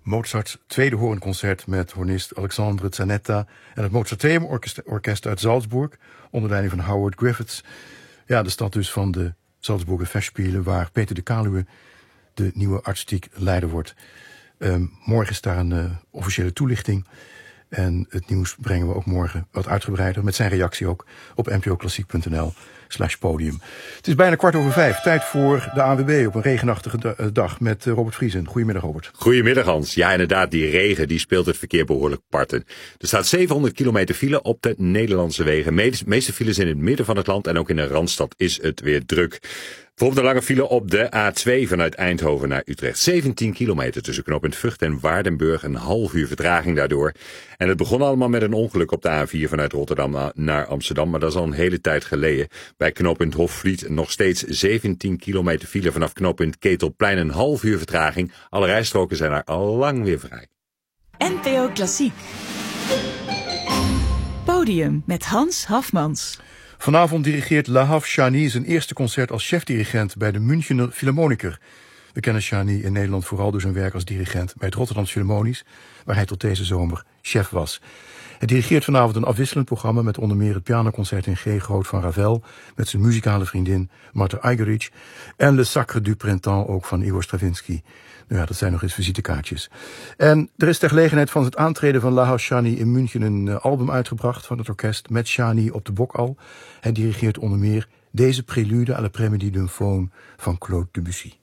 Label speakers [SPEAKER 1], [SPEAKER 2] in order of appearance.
[SPEAKER 1] Mozarts tweede hoornconcert met hornist Alexandre Zanetta en het Mozarteum Orkest uit Salzburg, onder leiding van Howard Griffiths. Ja, de stad dus van de Salzburger Festspielen, waar Peter de Kaluwe de nieuwe artistiek leider wordt. Morgen is daar een officiële toelichting. En het nieuws brengen we ook morgen wat uitgebreider, met zijn reactie ook, op npoklassiek.nl/podium. Het is bijna 5:15. Tijd voor de ANWB op een regenachtige dag met Robert Vriesen. Goedemiddag, Robert.
[SPEAKER 2] Goedemiddag, Hans. Ja, inderdaad, die regen die speelt het verkeer behoorlijk parten. Er staat 700 kilometer file op de Nederlandse wegen. De meeste files in het midden van het land en ook in de Randstad is het weer druk. Bijvoorbeeld een lange file op de A2 vanuit Eindhoven naar Utrecht. 17 kilometer tussen knooppunt Vught en Waardenburg. Een half uur vertraging daardoor. En het begon allemaal met een ongeluk op de A4 vanuit Rotterdam naar Amsterdam. Maar dat is al een hele tijd geleden. Bij knooppunt Hofvliet nog steeds 17 kilometer file vanaf knooppunt Ketelplein. Een half uur vertraging. Alle rijstroken zijn er al lang weer vrij.
[SPEAKER 3] NPO Klassiek. Podium met Hans Hafmans.
[SPEAKER 1] Vanavond dirigeert Lahav Shani zijn eerste concert als chefdirigent bij de Münchener Philharmoniker. We kennen Shani in Nederland vooral door zijn werk als dirigent bij het Rotterdamse Philharmonisch, waar hij tot deze zomer chef was. Hij dirigeert vanavond een afwisselend programma met onder meer het pianoconcert in G groot van Ravel met zijn muzikale vriendin Martha Argerich en Le Sacre du Printemps ook van Igor Stravinsky. Nou ja, dat zijn nog eens visitekaartjes. En er is ter gelegenheid van het aantreden van Lahav Shani in München een album uitgebracht van het orkest met Shani op de bokal. Hij dirigeert onder meer deze prelude à la Prémédie d'un faune van Claude Debussy.